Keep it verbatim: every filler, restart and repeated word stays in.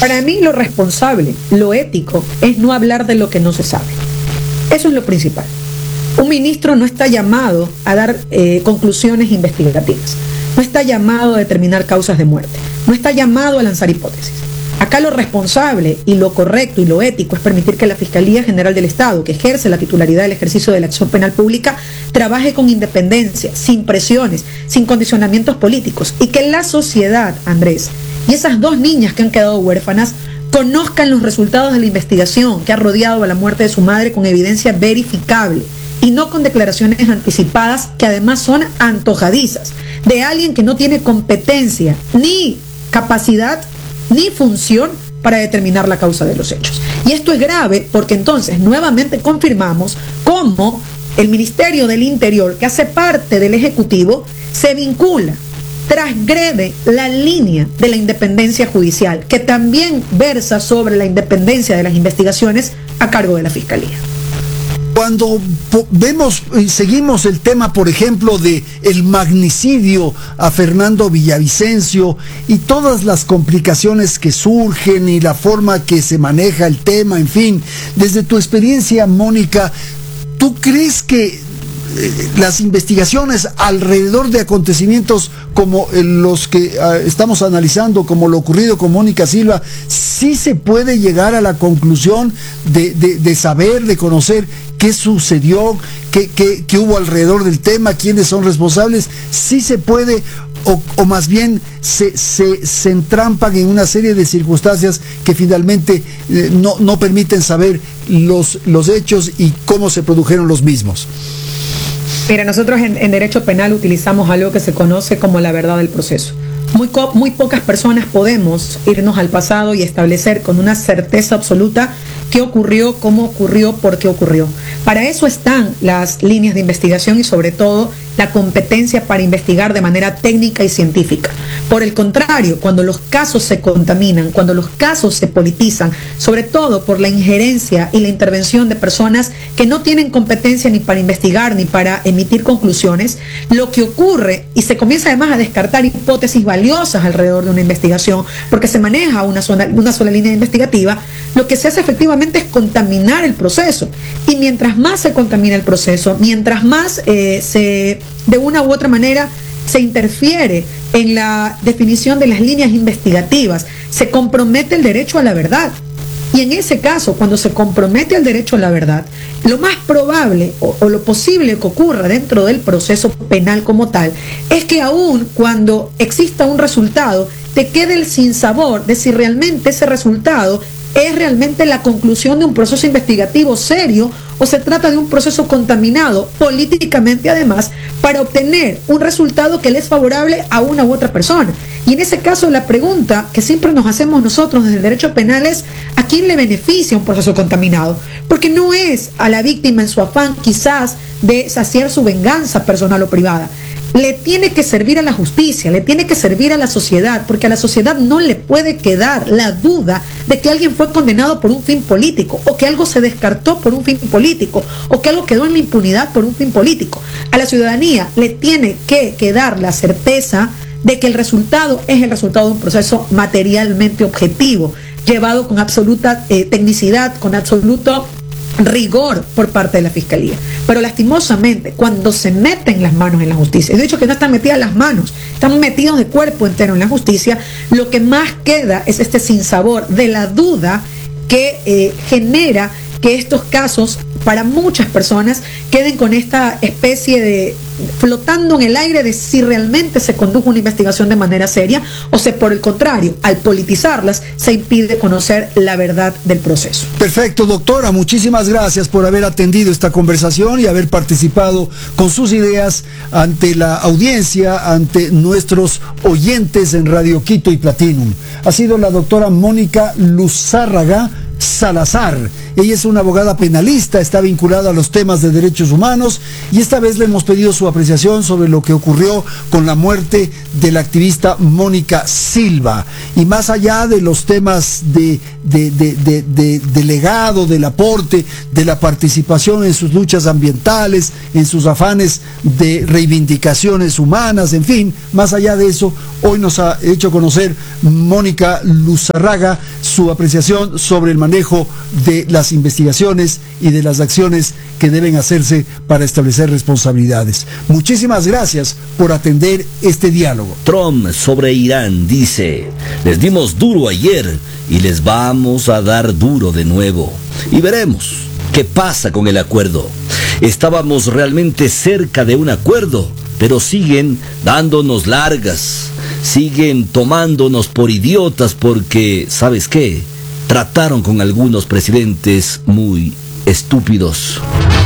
Para mí lo responsable, lo ético, es no hablar de lo que no se sabe. Eso es lo principal. Un ministro no está llamado a dar eh, conclusiones investigativas, no está llamado a determinar causas de muerte, no está llamado a lanzar hipótesis. Acá lo responsable y lo correcto y lo ético es permitir que la Fiscalía General del Estado, que ejerce la titularidad del ejercicio de la acción penal pública, trabaje con independencia, sin presiones, sin condicionamientos políticos, y que la sociedad, Andrés, y esas dos niñas que han quedado huérfanas, conozcan los resultados de la investigación que ha rodeado a la muerte de su madre con evidencia verificable, y no con declaraciones anticipadas que además son antojadizas, de alguien que no tiene competencia, ni capacidad, ni función para determinar la causa de los hechos. Y esto es grave porque entonces nuevamente confirmamos cómo el Ministerio del Interior, que hace parte del Ejecutivo, se vincula, transgrede la línea de la independencia judicial, que también versa sobre la independencia de las investigaciones a cargo de la Fiscalía. Cuando vemos y seguimos el tema, por ejemplo, de el magnicidio a Fernando Villavicencio y todas las complicaciones que surgen y la forma que se maneja el tema, en fin, desde tu experiencia, Mónica, ¿tú crees que las investigaciones alrededor de acontecimientos como los que uh, estamos analizando, como lo ocurrido con Mónica Silva, sí se puede llegar a la conclusión de, de, de saber, de conocer qué sucedió, qué, qué, qué hubo alrededor del tema, quiénes son responsables? ¿Sí se puede o, o más bien se, se, se entrampan en una serie de circunstancias que finalmente eh, no, no permiten saber los, los hechos y cómo se produjeron los mismos? Mira, nosotros en, en derecho penal utilizamos algo que se conoce como la verdad del proceso. Muy, muy pocas personas podemos irnos al pasado y establecer con una certeza absoluta qué ocurrió, cómo ocurrió, por qué ocurrió. Para eso están las líneas de investigación y sobre todo la competencia para investigar de manera técnica y científica. Por el contrario, cuando los casos se contaminan, cuando los casos se politizan, sobre todo por la injerencia y la intervención de personas que no tienen competencia ni para investigar ni para emitir conclusiones, lo que ocurre, y se comienza además a descartar hipótesis valiosas alrededor de una investigación, porque se maneja una sola, una sola línea investigativa, lo que se hace efectivamente es contaminar el proceso. Y mientras más se contamina el proceso, mientras más eh, se, de una u otra manera, se interfiere en la definición de las líneas investigativas, se compromete el derecho a la verdad. Y en ese caso, cuando se compromete el derecho a la verdad, lo más probable o, o lo posible que ocurra dentro del proceso penal como tal, es que aún cuando exista un resultado, te quede el sinsabor de si realmente ese resultado es realmente la conclusión de un proceso investigativo serio o se trata de un proceso contaminado políticamente además para obtener un resultado que le es favorable a una u otra persona. Y en ese caso la pregunta que siempre nos hacemos nosotros desde el derecho penal es ¿a quién le beneficia un proceso contaminado? Porque no es a la víctima en su afán quizás de saciar su venganza personal o privada. Le tiene que servir a la justicia, le tiene que servir a la sociedad, porque a la sociedad no le puede quedar la duda de que alguien fue condenado por un fin político, o que algo se descartó por un fin político, o que algo quedó en la impunidad por un fin político. A la ciudadanía le tiene que quedar la certeza de que el resultado es el resultado de un proceso materialmente objetivo, llevado con absoluta eh, tecnicidad, con absoluto rigor por parte de la Fiscalía. Pero lastimosamente, cuando se meten las manos en la justicia, de hecho que no están metidas las manos, están metidos de cuerpo entero en la justicia, lo que más queda es este sinsabor de la duda que eh, genera que estos casos, para muchas personas, queden con esta especie de flotando en el aire de si realmente se condujo una investigación de manera seria o si por el contrario, al politizarlas, se impide conocer la verdad del proceso. Perfecto, doctora, muchísimas gracias por haber atendido esta conversación y haber participado con sus ideas ante la audiencia, ante nuestros oyentes en Radio Quito y Platinum. Ha sido la doctora Mónica Luzárraga Salazar. Ella es una abogada penalista, está vinculada a los temas de derechos humanos y esta vez le hemos pedido su apreciación sobre lo que ocurrió con la muerte de la activista Mónica Silva. Y más allá de los temas de, de, de, de, de, de legado, del aporte, de la participación en sus luchas ambientales, en sus afanes de reivindicaciones humanas, en fin, más allá de eso, hoy nos ha hecho conocer Mónica Luzarraga su apreciación sobre el manejo de las investigaciones y de las acciones que deben hacerse para establecer responsabilidades. Muchísimas gracias por atender este diálogo. Trump sobre Irán dice: les dimos duro ayer y les vamos a dar duro de nuevo. Y veremos qué pasa con el acuerdo. Estábamos realmente cerca de un acuerdo, pero siguen dándonos largas. Siguen tomándonos por idiotas porque, ¿sabes qué? Trataron con algunos presidentes muy estúpidos.